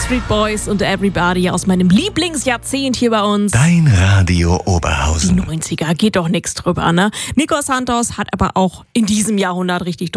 Backstreet Boys und Everybody aus meinem Lieblingsjahrzehnt hier bei uns. Dein Radio Die Oberhausen. 90er, geht doch nichts drüber, ne? Nikos Santos hat aber auch in diesem Jahrhundert richtig